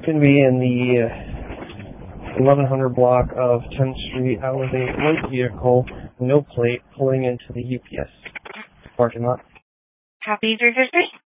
Going to be in the 1100 block of 10th Street. I was a white vehicle, no plate, pulling into the UPS parking lot. Copy 353.